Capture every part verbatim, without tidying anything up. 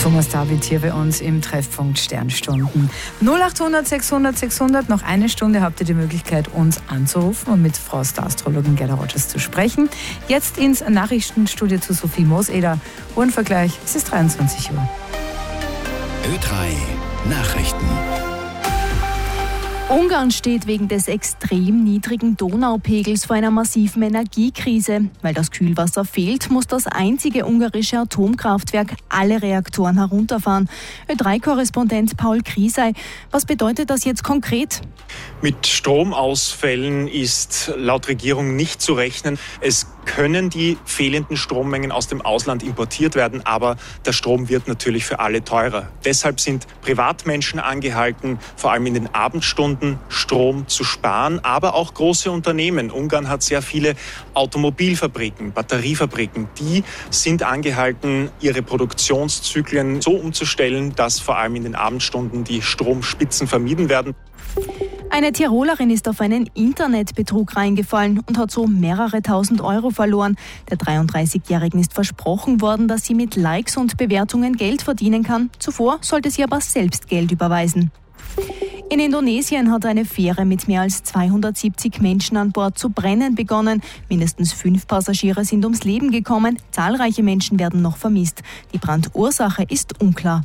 Thomas David hier bei uns im Treffpunkt Sternstunden. null achthundert sechshundert sechshundert, noch eine Stunde habt ihr die Möglichkeit, uns anzurufen und mit Frau Star-Astrologin Gerda Rogers zu sprechen. Jetzt ins Nachrichtenstudio zu Sophie Mooseder. Uhrenvergleich, es ist dreiundzwanzig Uhr. Ö drei Nachrichten. Ungarn steht wegen des extrem niedrigen Donaupegels vor einer massiven Energiekrise. Weil das Kühlwasser fehlt, muss das einzige ungarische Atomkraftwerk alle Reaktoren herunterfahren. Ö drei Korrespondent Paul Kriesei, was bedeutet das jetzt konkret? Mit Stromausfällen ist laut Regierung nicht zu rechnen. Es können die fehlenden Strommengen aus dem Ausland importiert werden, aber der Strom wird natürlich für alle teurer. Deshalb sind Privatmenschen angehalten, vor allem in den Abendstunden Strom zu sparen, aber auch große Unternehmen. Ungarn hat sehr viele Automobilfabriken, Batteriefabriken. Die sind angehalten, ihre Produktionszyklen so umzustellen, dass vor allem in den Abendstunden die Stromspitzen vermieden werden. Eine Tirolerin ist auf einen Internetbetrug reingefallen und hat so mehrere tausend Euro verloren. Der dreiunddreißigjährigen ist versprochen worden, dass sie mit Likes und Bewertungen Geld verdienen kann. Zuvor sollte sie aber selbst Geld überweisen. In Indonesien hat eine Fähre mit mehr als zweihundertsiebzig Menschen an Bord zu brennen begonnen. Mindestens fünf Passagiere sind ums Leben gekommen. Zahlreiche Menschen werden noch vermisst. Die Brandursache ist unklar.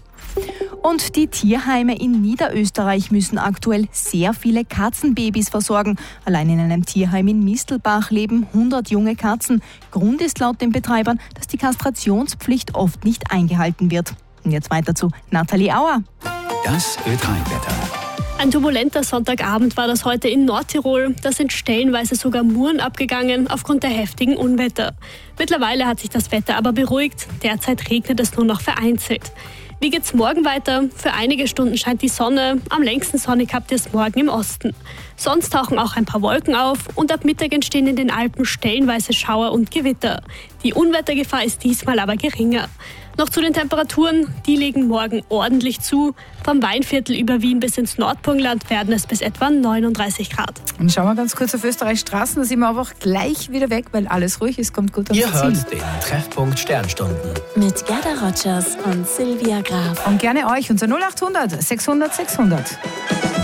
Und die Tierheime in Niederösterreich müssen aktuell sehr viele Katzenbabys versorgen. Allein in einem Tierheim in Mistelbach leben hundert junge Katzen. Grund ist laut den Betreibern, dass die Kastrationspflicht oft nicht eingehalten wird. Und jetzt weiter zu Nathalie Auer. Das Ö drei Wetter. Ein turbulenter Sonntagabend war das heute in Nordtirol. Da sind stellenweise sogar Muren abgegangen aufgrund der heftigen Unwetter. Mittlerweile hat sich das Wetter aber beruhigt. Derzeit regnet es nur noch vereinzelt. Wie geht's morgen weiter? Für einige Stunden scheint die Sonne. Am längsten sonnig habt ihr es morgen im Osten. Sonst tauchen auch ein paar Wolken auf und ab Mittag entstehen in den Alpen stellenweise Schauer und Gewitter. Die Unwettergefahr ist diesmal aber geringer. Noch zu den Temperaturen, die legen morgen ordentlich zu. Vom Weinviertel über Wien bis ins Nordburgenland werden es bis etwa neununddreißig Grad. Und schauen wir ganz kurz auf Österreichs Straßen, da sind wir aber auch gleich wieder weg, weil alles ruhig ist, kommt gut ans Ziel. Ihr hört den Treffpunkt Sternstunden. Mit Gerda Rogers und Silvia Graf. Und gerne euch, unser null achthundert sechshundert sechshundert.